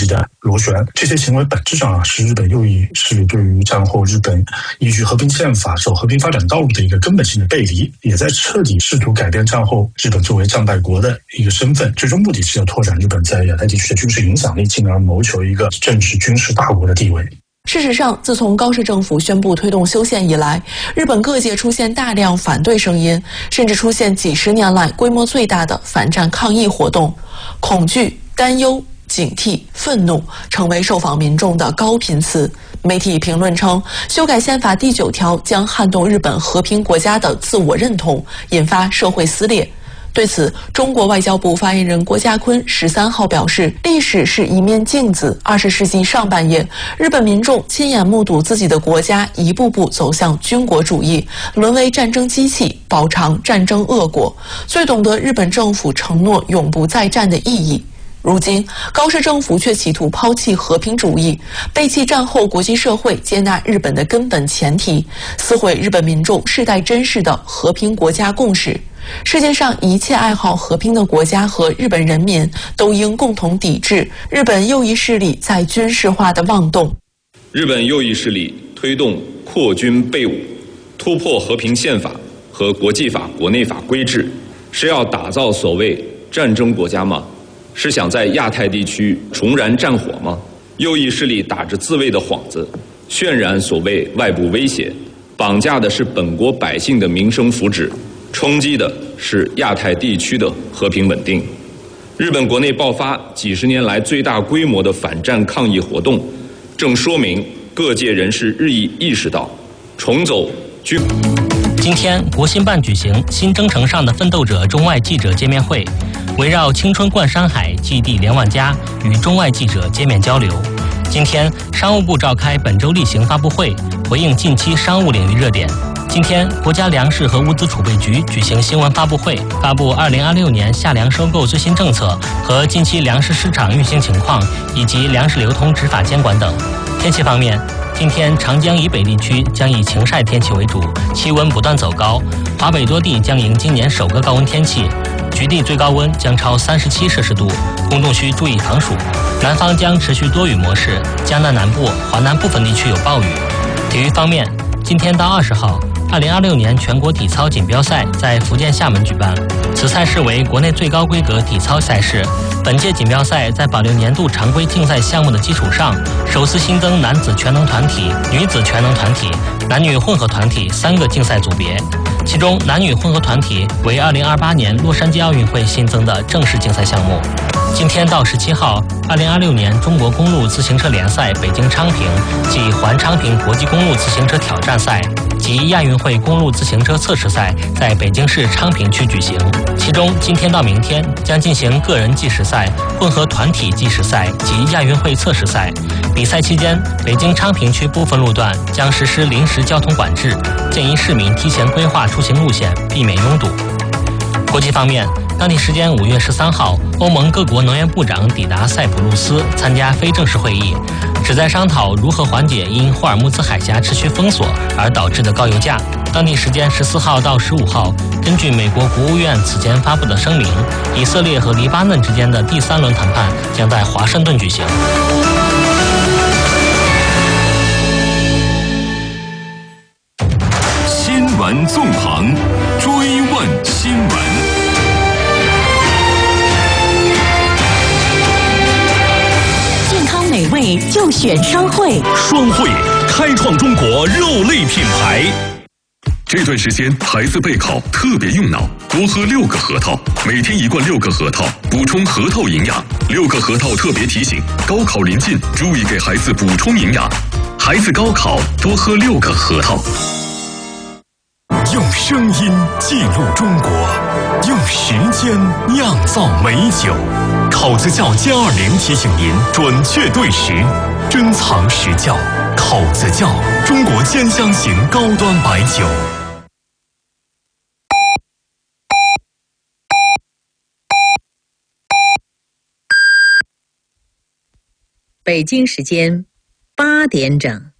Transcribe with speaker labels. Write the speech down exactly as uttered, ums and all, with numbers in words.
Speaker 1: 的螺旋。这些行为本质上啊是日本右翼势力对于战后日本依据和平宪法走和平发展道路的一个根本性的背离，也在彻底试图改变战后日本作为战败国的一个身份，最终目的是要拓展日本在亚太地区的军事影响力，进而谋求一个政治军事大国的地位。
Speaker 2: 事实上，自从高市政府宣布推动修宪以来，日本各界出现大量反对声音，甚至出现几十年来规模最大的反战抗议活动。恐惧、担忧、警惕、愤怒成为受访民众的高频词。媒体评论称，修改宪法第九条将撼动日本和平国家的自我认同，引发社会撕裂。对此，中国外交部发言人郭家坤十三号表示，历史是一面镜子，二十世纪上半叶，日本民众亲眼目睹自己的国家一步步走向军国主义，沦为战争机器，饱尝战争恶果，最懂得日本政府承诺永不再战的意义。如今，高市政府却企图抛弃和平主义，背弃战后国际社会接纳日本的根本前提，撕毁日本民众世代珍视的和平国家共识。世界上一切爱好和平的国家和日本人民都应共同抵制日本右翼势力在军事化的妄动。
Speaker 3: 日本右翼势力推动扩军备武，突破和平宪法和国际法、国内法规制，是要打造所谓战争国家吗？是想在亚太地区重燃战火吗？右翼势力打着自卫的幌子，渲染所谓外部威胁，绑架的是本国百姓的民生福祉，冲击的是亚太地区的和平稳定。日本国内爆发几十年来最大规模的反战抗议活动，正说明各界人士日益意识到，重走军。
Speaker 4: 今天，国新办举行新征程上的奋斗者中外记者见面会，围绕青春冠山海，祭地连万家，与中外记者见面交流。今天，商务部召开本周例行发布会，回应近期商务领域热点。今天，国家粮食和物资储备局举行新闻发布会，发布二零二六年夏粮收购最新政策和近期粮食市场运行情况，以及粮食流通执法监管等。天气方面，今天长江以北地区将以晴晒天气为主，气温不断走高，华北多地将迎今年首个高温天气，局地最高温将超三十七摄氏度，公众需注意防暑。南方将持续多雨模式，江南南部、华南部分地区有暴雨。体育方面，今天到二十号，二零二六年全国体操锦标赛在福建厦门举办，此赛事为国内最高规格体操赛事。本届锦标赛在保留年度常规竞赛项目的基础上，首次新增男子全能团体、女子全能团体、男女混合团体三个竞赛组别，其中男女混合团体为二零二八年洛杉矶奥运会新增的正式竞赛项目。今天到十七号，二零二六年中国公路自行车联赛北京昌平暨环昌平国际公路自行车挑战赛及亚运会公路自行车测试赛在北京市昌平区举行。其中，今天到明天将进行个人计时赛、混合团体计时赛及亚运会测试赛。比赛期间，北京昌平区部分路段将实施临时交通管制，建议市民提前规划出行路线，避免拥堵。国际方面，当地时间五月十三号，欧盟各国能源部长抵达塞浦路斯参加非正式会议，旨在商讨如何缓解因霍尔木兹海峡持续封锁而导致的高油价。当地时间十四号到十五号，根据美国国务院此前发布的声明，以色列和黎巴嫩之间的第三轮谈判将在华盛顿举行。
Speaker 5: 新闻纵横，追问新闻。
Speaker 6: 美味就选双汇，
Speaker 5: 双汇开创中国肉类品牌。这段时间孩子备考特别用脑，多喝六个核桃，每天一罐六个核桃，补充核桃营养。六个核桃特别提醒，高考临近，注意给孩子补充营养。孩子高考多喝六个核桃。用声音记录中国，用时间酿造美酒。考子窖歼二零提醒您准确对时，珍藏实窖。考子窖，中国兼香型高端白酒。
Speaker 6: 北京时间八点整。